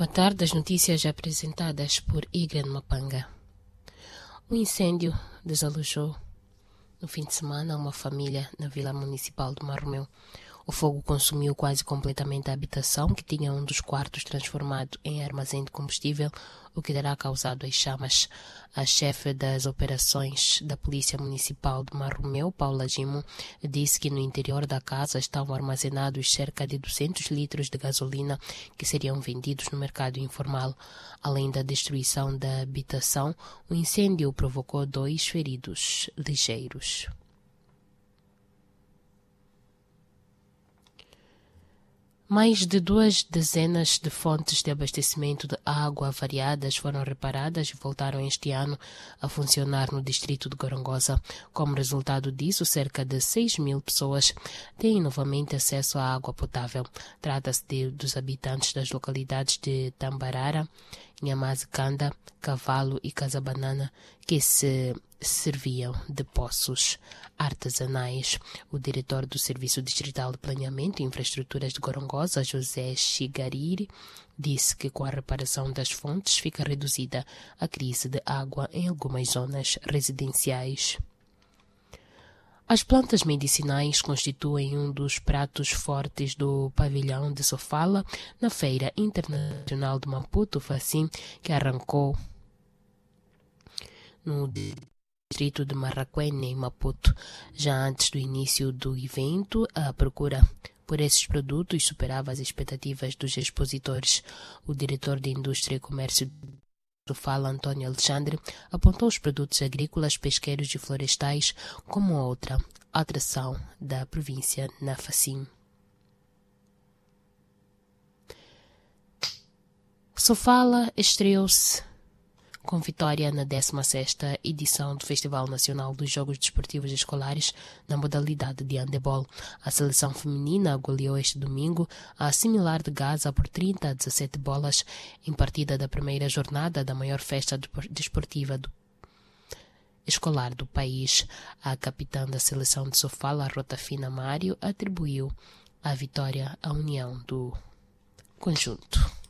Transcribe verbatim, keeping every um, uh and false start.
Boa tarde, as notícias apresentadas por Igran Mapanga. Um incêndio desalojou no fim de semana uma família na Vila Municipal de Marromeu. O fogo consumiu quase completamente a habitação, que tinha um dos quartos transformado em armazém de combustível, o que terá causado as chamas. A chefe das operações da Polícia Municipal de Marromeu, Paula Gimo, disse que no interior da casa estavam armazenados cerca de duzentos litros de gasolina que seriam vendidos no mercado informal. Além da destruição da habitação, o incêndio provocou dois feridos ligeiros. Mais de duas dezenas de fontes de abastecimento de água variadas foram reparadas e voltaram este ano a funcionar no distrito de Gorongosa. Como resultado disso, cerca de seis mil pessoas têm novamente acesso à água potável. Trata-se de, dos habitantes das localidades de Tambarara, Nhamaze-Kanda, Cavalo e Casabanana, que se serviam de poços artesanais. O diretor do Serviço Distrital de Planeamento e Infraestruturas de Gorongosa, José Chigariri, disse que com a reparação das fontes fica reduzida a crise de água em algumas zonas residenciais. As plantas medicinais constituem um dos pratos fortes do pavilhão de Sofala na Feira Internacional de Maputo, FACIM, que arrancou no distrito de Marraquene, em Maputo. Já antes do início do evento, a procura por esses produtos superava as expectativas dos expositores. O diretor de Indústria e Comércio de Sofala, Antônio Alexandre, apontou os produtos agrícolas, pesqueiros e florestais como outra atração da província na FACIM. Sofala estreou-se com vitória na décima sexta edição do Festival Nacional dos Jogos Desportivos Escolares na modalidade de handebol. A seleção feminina goleou este domingo a Similar de Gaza por trinta a dezassete bolas em partida da primeira jornada da maior festa desportiva do escolar do país. A capitã da seleção de Sofala, Rotafina Mário, atribuiu a vitória à união do conjunto.